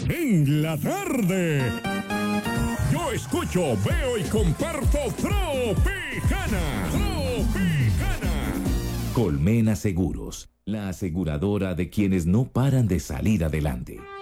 En la tarde. Yo escucho, veo y comparto Tropicana. Tropicana. Colmena Seguros, la aseguradora de quienes no paran de salir adelante.